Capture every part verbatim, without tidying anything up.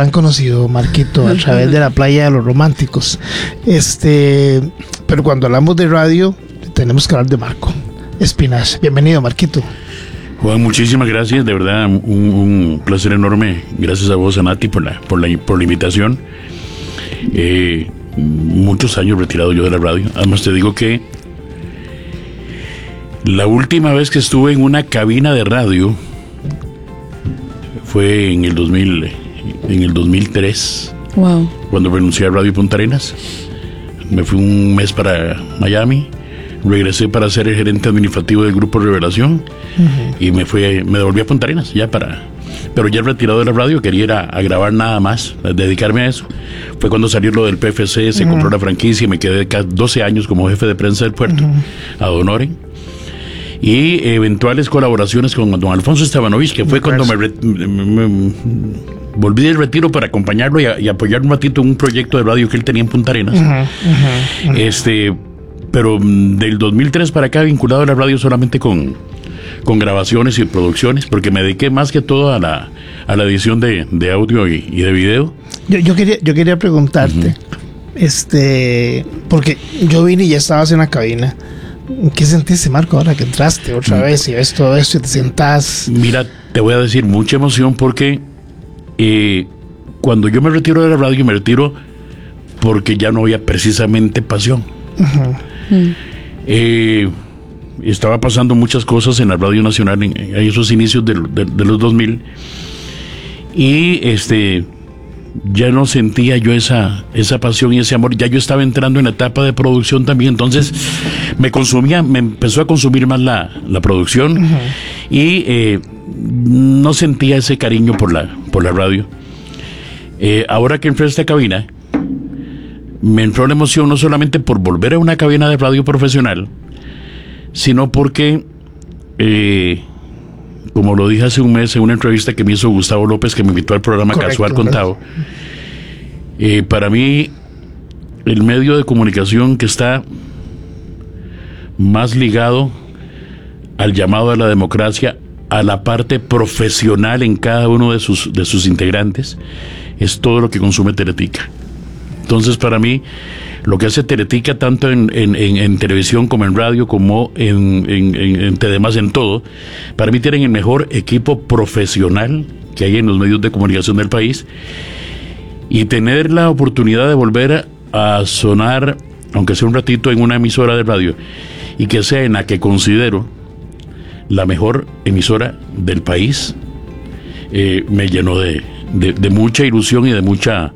habrán conocido, Marquito, a través de la playa de los románticos. Este, pero cuando hablamos de radio, tenemos que hablar de Marco Espinache. Bienvenido, Marquito. Juan, muchísimas gracias, de verdad, un, un placer enorme. Gracias a vos, a Nati, por la, por la, por la invitación. Eh, muchos años retirado yo de la radio. Además te digo que la última vez que estuve en una cabina de radio fue en el dos mil, en el dos mil tres. Wow. Cuando renuncié a Radio Punta Arenas. Me fui un mes para Miami. Regresé para ser el gerente administrativo del Grupo Revelación. Uh-huh. Y me fui, me devolví a Punta Arenas ya para, pero ya retirado de la radio, quería ir a, a grabar nada más, a dedicarme a eso. Fue cuando salió lo del P F C, se uh-huh. compró la franquicia y me quedé doce años como jefe de prensa del puerto, uh-huh. a Donoren. Y eventuales colaboraciones con don Alfonso Estebanovich, que fue me cuando me, re, me, me volví del retiro para acompañarlo y, a, y apoyar un ratito en un proyecto de radio que él tenía en Punta Arenas. Uh-huh. Uh-huh. Este, pero del dos mil tres para acá vinculado a la radio solamente con, con grabaciones y producciones, porque me dediqué más que todo a la, a la edición de, de audio y, y de video. Yo, yo quería, yo quería preguntarte, uh-huh. este, porque yo vine y ya estabas en la cabina. ¿Qué sentiste, Marco, ahora que entraste otra mm. vez y ves todo esto y te sentás? Mira, te voy a decir mucha emoción porque eh, cuando yo me retiro de la radio, me retiro porque ya no había precisamente pasión. Uh-huh. Mm. Eh, estaba pasando muchas cosas en la Radio Nacional en, en esos inicios de, de, de los dos mil y este ya no sentía yo esa esa pasión y ese amor. Ya yo estaba entrando en la etapa de producción también, entonces me consumía, me empezó a consumir más la, la producción. Uh-huh. Y eh, no sentía ese cariño por la por la radio. Eh, ahora que entré a esta cabina, me entró la emoción no solamente por volver a una cabina de radio profesional, sino porque eh, como lo dije hace un mes en una entrevista que me hizo Gustavo López, que me invitó al programa Correcto, Casual Contado, eh, para mí el medio de comunicación que está más ligado al llamado a la democracia, a la parte profesional en cada uno de sus, de sus integrantes, es todo lo que consume Teletica. Entonces, para mí, lo que hace Teletica, tanto en, en, en, en televisión como en radio, como en, en, en, en demás, en todo, para mí tienen el mejor equipo profesional que hay en los medios de comunicación del país. Y tener la oportunidad de volver a, a sonar, aunque sea un ratito, en una emisora de radio, y que sea en la que considero la mejor emisora del país, eh, me llenó de, de, de mucha ilusión y de mucha...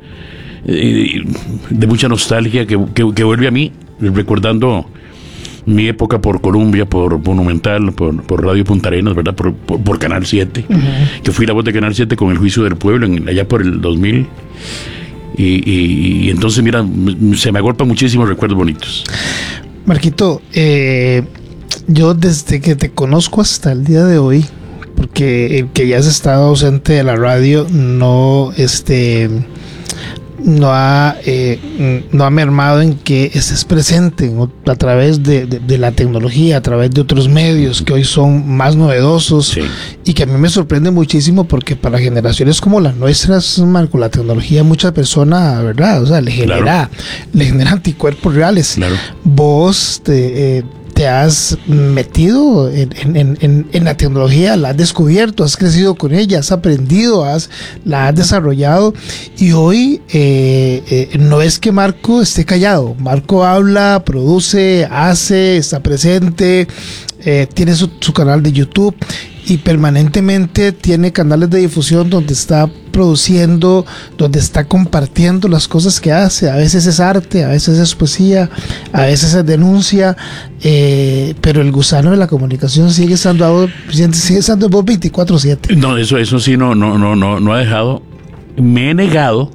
de mucha nostalgia que, que, que vuelve a mí, recordando mi época por Colombia, por Monumental, por, por Radio Punta Arenas, ¿verdad? Por, por, por Canal siete, uh-huh. que fui la voz de Canal siete con El Juicio del Pueblo en, allá por el dos mil. Y, y, y entonces, mira, se me agolpan muchísimos recuerdos bonitos. Marquito, eh, yo desde que te conozco hasta el día de hoy, porque el que ya has estado ausente de la radio, no, este... no ha eh, no ha mermado en que estés presente a través de, de, de la tecnología, a través de otros medios que hoy son más novedosos, sí. Y que a mí me sorprende muchísimo porque para generaciones como las nuestras, Marco, la tecnología a muchas personas, ¿verdad? O sea, le genera, claro. le genera anticuerpos reales. Claro. Vos te... Eh, te has metido en, en, en, en la tecnología, la has descubierto, has crecido con ella, has aprendido, has, la has desarrollado y hoy eh, eh, no es que Marco esté callado. Marco habla, produce, hace, está presente, eh, tiene su, su canal de YouTube y permanentemente tiene canales de difusión donde está produciendo, donde está compartiendo las cosas que hace. A veces es arte, a veces es poesía, a veces es denuncia, eh, pero el gusano de la comunicación sigue estando, sigue estando en voz veinticuatro siete. No, eso, eso sí no, no, no, no, no ha dejado. Me he negado,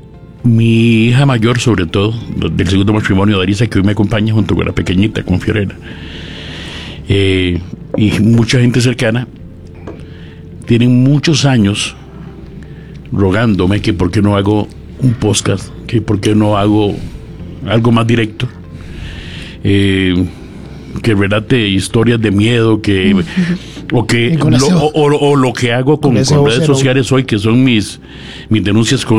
mi hija mayor sobre todo, del segundo matrimonio de Arisa, que hoy me acompaña junto con la pequeñita, con Fiorella, eh, y mucha gente cercana, tienen muchos años rogándome que por qué no hago un podcast, que por qué no hago algo más directo, eh, que relate historias de miedo, que o que lo, o, o, o lo que hago con, con, con redes sociales hoy, que son mis mis denuncias con